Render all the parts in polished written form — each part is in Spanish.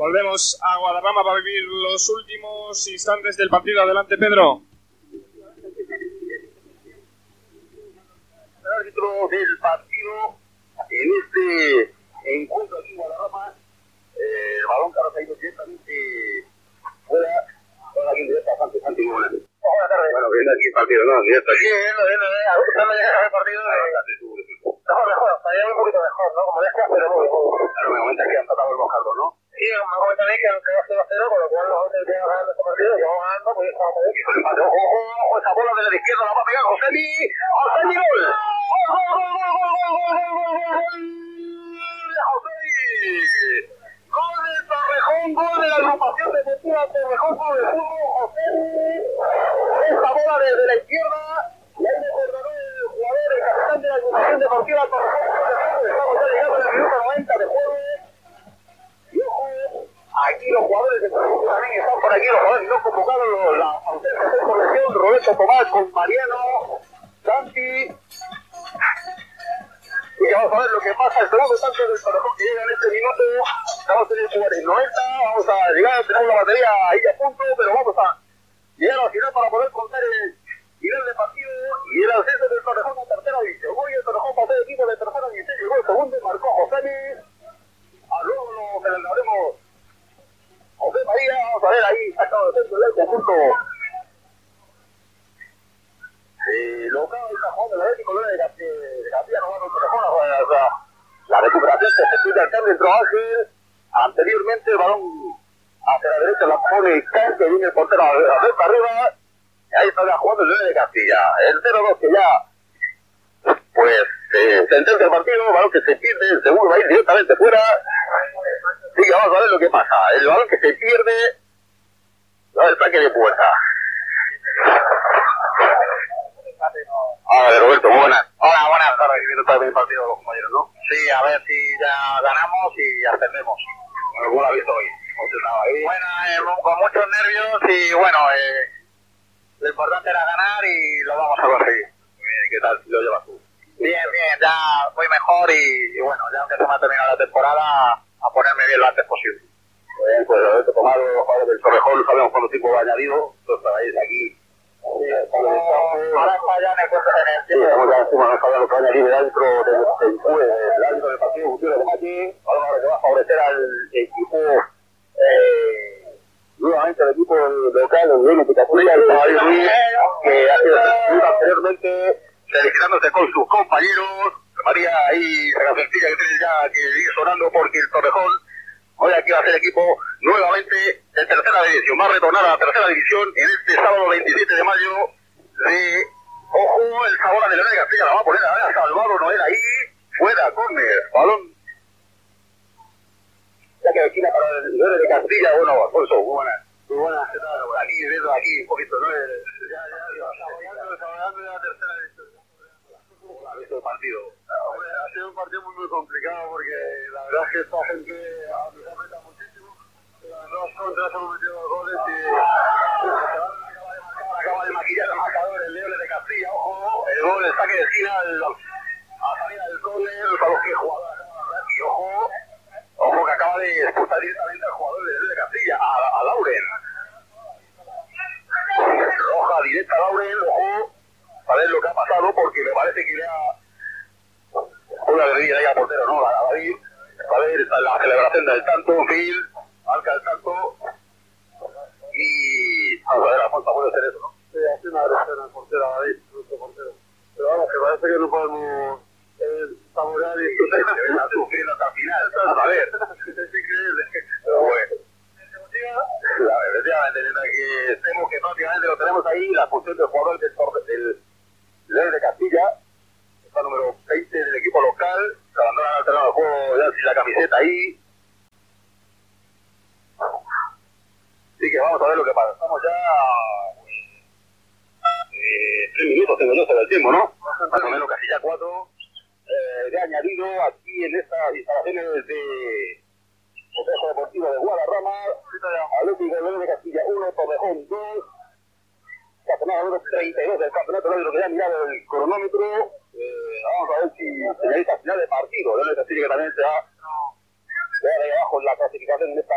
Volvemos a Guadarrama para vivir los últimos instantes del partido. Adelante, Pedro. El árbitro del partido en este encuentro aquí en Guadarrama, el balón que ha caído directamente fuera, con la quien directa Santi Gómez. Buenas tardes. Bueno, viendo aquí el partido, ¿no? Directo aquí. Sí, viendo, a ver, no llegas al partido. Mejor, estaría un poquito mejor, ¿no? Como decías, pero muy mejor. Claro, me comentas que han tratado el Mojardo, ¿no? Sí, me comentan que aunque va 0-0, con lo cual los otros que van ganando este partido, que vamos ganando, pues ya estamos bien. Ojo, esa bola de la izquierda la va a pegar Josemi. ¡Josemi, gol! ¡Gol del Torrejón! ¡Gol de la agrupación deportiva Torrejón Club de Fútbol! Josemi, esa bola desde la izquierda, y ahí me coordinó el jugador, el capitán de la agrupación deportiva Torrejón Club de Fútbol. Estamos ya llegando al minuto 90 de juego. Y ojo, aquí los jugadores de Torrejón también están por aquí, los jugadores no convocados, la ausencia de corrección, Roberto Tomás con Mariano, Santi. Y vamos a ver lo que pasa, el segundo tanto del Torrejón que llega en este minuto. Vamos a tener que jugar en 90, vamos a llegar, tenemos la batería ahí a punto, pero vamos a llegar al final para poder contar el final del partido y el ascenso del Torrejón a tercera división. Hoy el Torrejón pasó de equipo de tercera división, llegó el segundo y marcó Josemi. Luego lo celebraremos José María, vamos a ver ahí, sacado de centro del conjunto. Local está jugando el Atlético de García, no va a Torrejón, o sea, la recuperación que se pide al árbitro Ángel. Anteriormente el balón hacia la derecha la pone Can, que viene el portero a ver para arriba. Y ahí está jugando el León de Castilla. El 0-2 que ya, pues, sentencia el partido, balón que se pierde, el segundo va a ir directamente fuera. Sí, vamos a ver lo que pasa. El balón que se pierde, va el saque de puerta. Hola, Roberto, muy buenas. Hola, buenas tardes. Viendo también el partido de los compañeros, ¿no? Sí, a ver si ya ganamos y ascendemos. Bueno, ¿cómo lo has visto hoy? Bueno, con muchos nervios y bueno, lo importante era ganar y lo vamos a conseguir. Bien, ¿qué tal lo llevas tú? Bien, ya voy mejor y bueno, ya aunque se me ha terminado la temporada, a ponerme bien lo antes posible. Bien, pues Roberto Tomás, los jugadores del Torrejón, sabemos cuánto tiempo va añadido, entonces estáis aquí. Ahora está ya en el cuento de energía. Sí, estamos ya encima de lo que va a añadir el árbitro del partido Gutiérrez de Maki. Ahora que va a favorecer al equipo, nuevamente el equipo local, el León de Castilla, el Caballo Ruiz, que ha sido sustituido anteriormente, felicitándose con sus compañeros. María ahí, esa cancioncilla que tiene ya que sigue sonando porque el Torrejón hoy aquí va a ser equipo nuevamente de tercera división. Va a retornar a la tercera división en este sábado 27 de mayo de... Ojo, el sabor de León de Castilla la va a poner a Salvador Noel ahí. Fuera, córner, balón. Ya que esquina para el León de Castilla. Bueno, Alfonso, muy buenas. Muy buenas, ¿qué tal? Aquí, viendo aquí un poquito, ¿no? Saboreando la tercera división. ¿Ha visto el partido? Ha sido un partido muy complicado porque la verdad es que esta gente nos aprieta muchísimo. Las dos contras hemos metido los goles y acaba de maquillar el marcador el León de Castilla. Ojo, el gol, el saque de esquina a salida del córner para los que jugadores acaban de y ojo que acaba de expulsar directamente al jugador del León de Castilla, a Lauren. Roja directa a Lauren, ojo, a ver lo que ha pasado porque me parece que ya una guerrilla ahí al portero, ¿no? A David, a ver la celebración del tanto, Phil, marca el tanto y vamos a ver, la falta puede ser eso, ¿no? Sí, hace una agresión al portero, a David, nuestro portero. Pero vamos, que parece que no podemos saborear y está sufriendo hasta el final. A ver, es increíble. Pero bueno. Efectivamente, que estemos que prácticamente lo tenemos ahí, la función del jugador del León de Castilla, está número 20 del equipo local, se abandonan al terreno de juego ya sin la camiseta ahí. Así que vamos a ver lo que pasa. Estamos ya 3 minutos, tengo yo sobre el tiempo, ¿no? Más o menos casi ya 4 de añadido aquí en estas instalaciones de Complejo Deportivo de Guadarrama. Atlético León de Castilla 1, Torrejón 2. Campeonato número 32 del campeonato, lo que ya ha mirado el cronómetro. Vamos a ver si señalita final de partido. León de Castilla que también se ha de abajo la clasificación en esta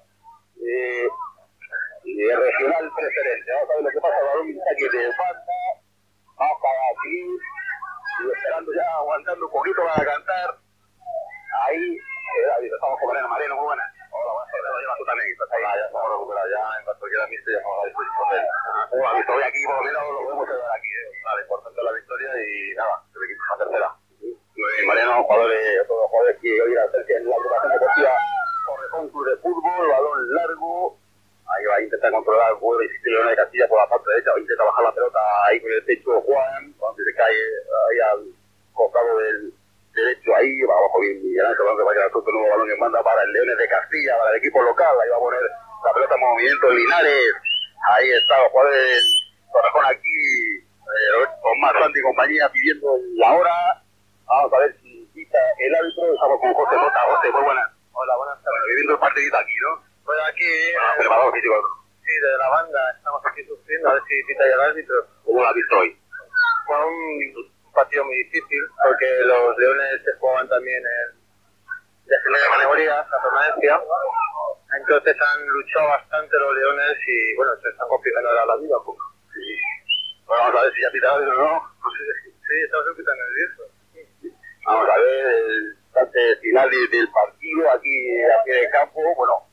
regional preferente. Vamos a ver lo que pasa. El balón está aquí de banda, vamos para aquí, y esperando ya, aguantando un poquito para cantar. Ahí, David, estamos con Mariano, muy buenas. Hola, buenas tardes, lo llevas tú también. Ahí. Ya estamos recuperados, ya en cuanto quiera visto, ya estamos a disposición de él. La victoria aquí, por lo menos lo podemos llevar aquí. Vale, importante la victoria y nada, el equipo es la tercera. Mariano, otro jugador que hoy a hacer que en la agrupación deportiva Torrejón Club de Fútbol, balón largo. Ahí va a intentar controlar el juego de Leones de Castilla por la parte derecha, va a intentar bajar la pelota ahí con el pecho Juan, cuando se cae ahí al costado del derecho, ahí va abajo bien Miguel Ángel, que va a quedar otro nuevo balón que manda para el Leones de Castilla, para el equipo local, ahí va a poner la pelota en movimiento Linares, ahí está los jugadores del Torrejón aquí, con más Santi y compañía pidiendo la hora. Vamos a ver si quita el árbitro. Estamos con José Mota. José, muy buenas. Hola, buenas tardes. Viviendo el partidito aquí, ¿no? Pues aquí, preparado físico. Sí, desde la banda estamos aquí sufriendo a ver si quita el árbitro. ¿Cómo lo has visto hoy? Fue un partido muy difícil porque los Leones se jugaban también en la primera categoría, la permanencia. Entonces han luchado bastante los Leones y bueno, se están complicando ahora la vida. Pues. Sí. Bueno, vamos a ver si ya pita el árbitro, ¿no? Sí, estamos un poquito nerviosos. Vamos a ver el instante final del partido aquí a pie de campo. Bueno,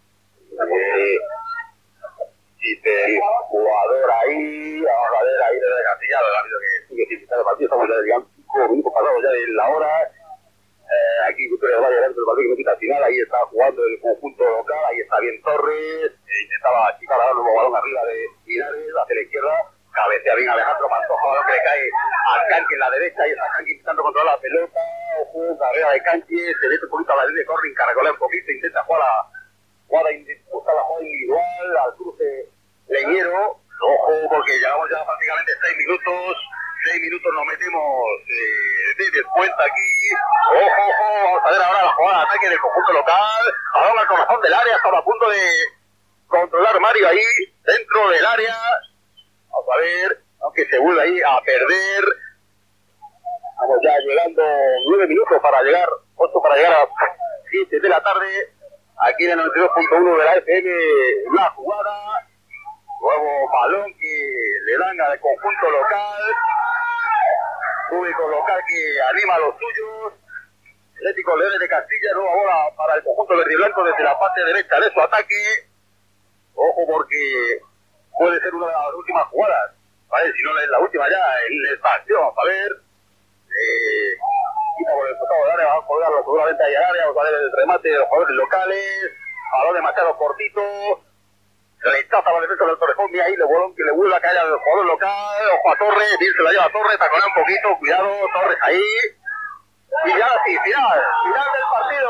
el jugador ahí, vamos a ver ahí desde Castillado, el árbitro que sigue sin quitar el partido. Estamos ya, digamos, 5 minutos pasados ya de la hora. Aquí Victoria Valle dentro del partido que no quita al final. Ahí está jugando el conjunto local. Ahí está bien Torres. Intentaba achicar a dar un nuevo balón arriba de Linares hacia la izquierda. Cabecea bien Alejandro Pantoja, balón que le cae al Canqui en la derecha, y está Canqui intentando controlar la pelota, ojo, carrera de Canqui, se mete un poquito a la línea de corring, caracolea un poquito, intenta buscar la jugada individual, al cruce Leñero, ojo, porque llevamos ya prácticamente 6 minutos nos metemos de descuento aquí, ojo, vamos a ver ahora la jugada de ataque del conjunto local, balón al corazón del área, estaba a punto de controlar Mario ahí, dentro del área. Vamos a ver, aunque se vuelve ahí a perder. Vamos ya llegando 9 minutos para llegar, 8 para llegar a las 7 de la tarde. Aquí en el 92.1 de la FM, la jugada. Nuevo balón que le dan al conjunto local. Público local que anima a los suyos. Atlético Leones de Castilla, nueva bola para el conjunto verde y blanco desde la parte derecha de su ataque. Ojo porque puede ser una de las últimas jugadas, ¿vale? Si no es la última ya en esta acción, vamos a ver. Quita por el costado del área, vamos a colgarlo seguramente ahí al área, vamos a ver el remate de los jugadores locales, balón demasiado cortito, rechaza la defensa del Torrejón, y ahí le balón que le vuelve a caer al jugador local, ojo a Torres, bien se la lleva a Torres, taconea un poquito, cuidado, Torres ahí, y ya sí, final del partido,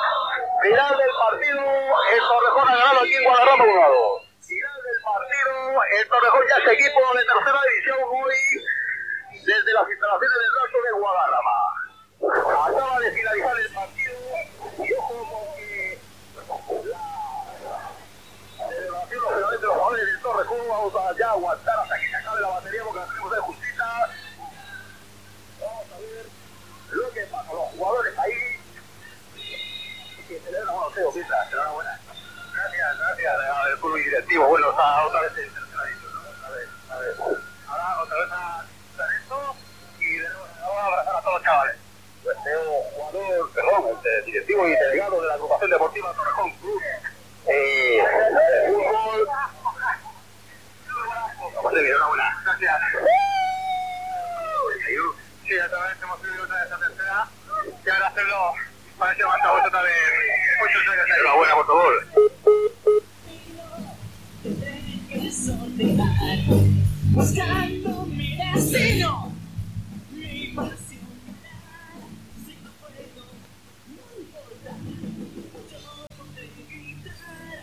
el Torrejón ha ganado aquí en Guadarrama 1-2. Final del partido, el Torrejón ya es equipo de tercera división hoy desde las instalaciones del Raso de Guadarrama. Acaba de finalizar el partido y ojo porque la celebración lógicamente de los jugadores del Torrejón, vamos a ya aguantar hasta que se acabe la batería porque hacemos de justicia. Vamos a ver lo que pasa, los jugadores ahí que celebran, bueno, Teo, Pita, enhorabuena. Gracias, el club directivo, bueno, está otra vez en tercera división, ¿no? A ver. Ahora otra vez a hacer esto y vamos a abrazar a todos los chavales. Pues jugador, el directivo y delegado de la agrupación deportiva Torrejón Club de fútbol. José, enhorabuena. Gracias. Sí, otra vez hemos subido otra vez a tercera y ahora hacerlo para que levantamos otra vez 8 años. Enhorabuena, por favor. Buscando mi destino, mi pasión, si no puedo, no importa, yo podré gritar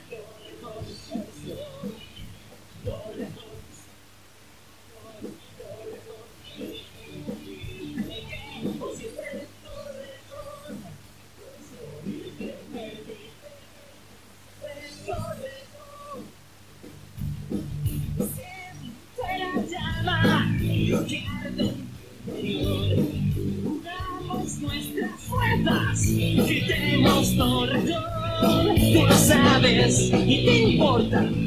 siempre la llama, yo quiero Tú lo sabes y te importa.